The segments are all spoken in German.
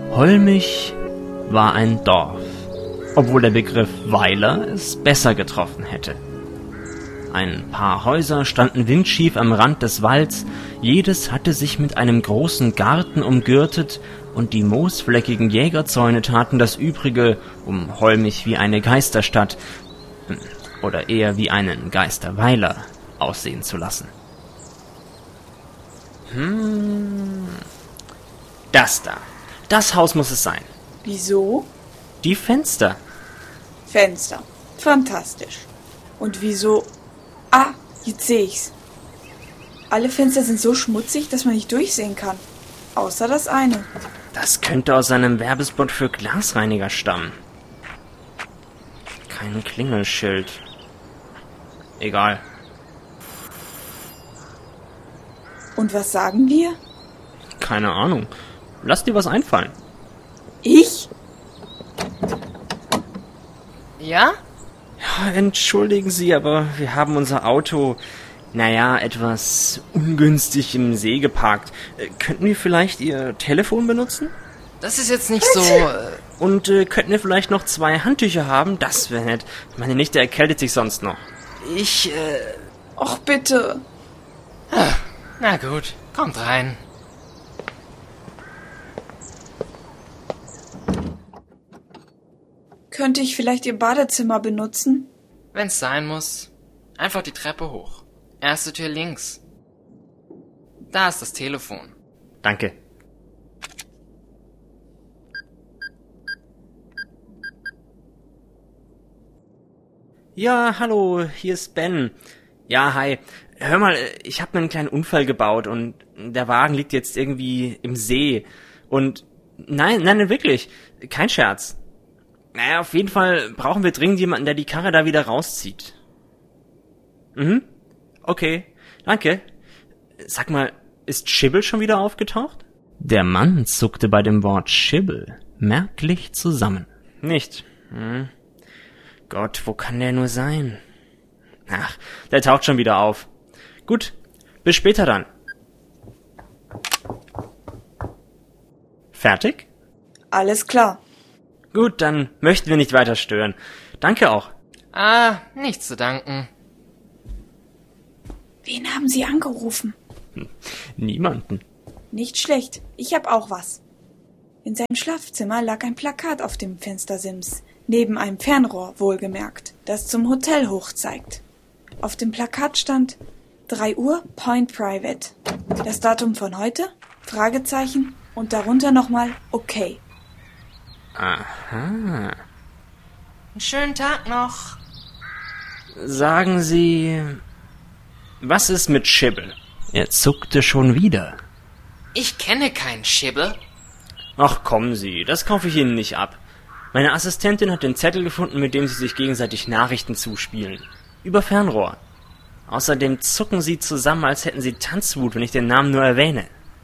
Holmich war ein Dorf, obwohl der Begriff Weiler es besser getroffen hätte. Ein paar Häuser standen windschief am Rand des Walds, jedes hatte sich mit einem großen Garten umgürtet, und die moosfleckigen Jägerzäune taten das Übrige, um Holmich wie eine Geisterstadt, oder eher wie einen Geisterweiler, aussehen zu lassen. Das da. Das Haus muss es sein. Wieso? Die Fenster. Fenster. Fantastisch. Und wieso? Ah, jetzt sehe ich's. Alle Fenster sind so schmutzig, dass man nicht durchsehen kann. Außer das eine. Das könnte aus einem Werbespot für Glasreiniger stammen. Kein Klingelschild. Egal. Und was sagen wir? Keine Ahnung. Lass dir was einfallen. Ich? Ja? Ja, entschuldigen Sie, aber wir haben unser Auto, etwas ungünstig im See geparkt. Könnten wir vielleicht Ihr Telefon benutzen? Das ist jetzt nicht so... Und könnten wir vielleicht noch 2 Handtücher haben? Das wäre nett. Meine Nichte erkältet sich sonst noch. Och, bitte. Na gut, kommt rein. Könnte ich vielleicht Ihr Badezimmer benutzen? Wenn's sein muss, einfach die Treppe hoch. Erste Tür links. Da ist das Telefon. Danke. Ja, hallo, hier ist Ben. Ja, hi. Hör mal, ich habe einen kleinen Unfall gebaut und der Wagen liegt jetzt irgendwie im See. Und nein, wirklich, kein Scherz. Auf jeden Fall brauchen wir dringend jemanden, der die Karre da wieder rauszieht. Okay, danke. Sag mal, ist Schibbel schon wieder aufgetaucht? Der Mann zuckte bei dem Wort Schibbel merklich zusammen. Nicht? Gott, wo kann der nur sein? Ach, der taucht schon wieder auf. Gut, bis später dann. Fertig? Alles klar. Gut, dann möchten wir nicht weiter stören. Danke auch. Nichts zu danken. Wen haben Sie angerufen? Niemanden. Nicht schlecht. Ich hab auch was. In seinem Schlafzimmer lag ein Plakat auf dem Fenstersims. Neben einem Fernrohr, wohlgemerkt, das zum Hotel hoch zeigt. Auf dem Plakat stand 3 Uhr, Point Private. Das Datum von heute? Fragezeichen und darunter nochmal okay. Aha. Einen schönen Tag noch. Sagen Sie, was ist mit Schibbel? Er zuckte schon wieder. Ich kenne keinen Schibbel. Ach, kommen Sie, das kaufe ich Ihnen nicht ab. Meine Assistentin hat den Zettel gefunden, mit dem Sie sich gegenseitig Nachrichten zuspielen. Über Fernrohr. Außerdem zucken Sie zusammen, als hätten Sie Tanzwut, wenn ich den Namen nur erwähne.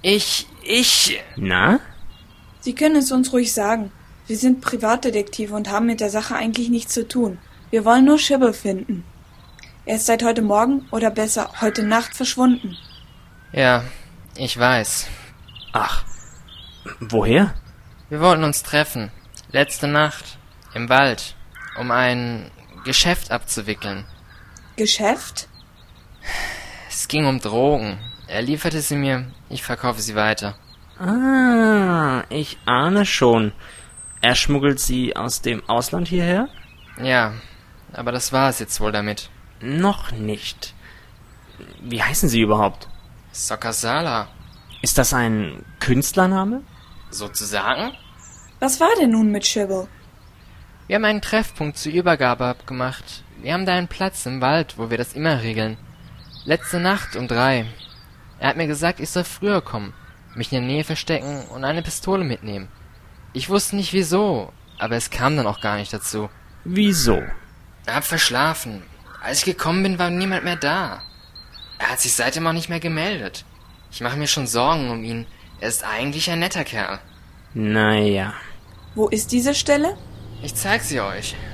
Na? Sie können es uns ruhig sagen. Wir sind Privatdetektive und haben mit der Sache eigentlich nichts zu tun. Wir wollen nur Schibbel finden. Er ist seit heute Morgen, oder besser, heute Nacht verschwunden. Ja, ich weiß. Ach, woher? Wir wollten uns treffen. Letzte Nacht. Im Wald. Um ein Geschäft abzuwickeln. Geschäft? Es ging um Drogen. Er lieferte sie mir, ich verkaufe sie weiter. Ich ahne schon. Er schmuggelt sie aus dem Ausland hierher? Ja, aber das war es jetzt wohl damit. Noch nicht. Wie heißen Sie überhaupt? Sokasala. Ist das ein Künstlername? Sozusagen? Was war denn nun mit Schibbel? Wir haben einen Treffpunkt zur Übergabe abgemacht. Wir haben da einen Platz im Wald, wo wir das immer regeln. Letzte Nacht um 3. Er hat mir gesagt, ich soll früher kommen, mich in der Nähe verstecken und eine Pistole mitnehmen. Ich wusste nicht wieso, aber es kam dann auch gar nicht dazu. Wieso? Er hat verschlafen. Als ich gekommen bin, war niemand mehr da. Er hat sich seitdem auch nicht mehr gemeldet. Ich mache mir schon Sorgen um ihn. Er ist eigentlich ein netter Kerl. Naja. Wo ist diese Stelle? Ich zeig sie euch.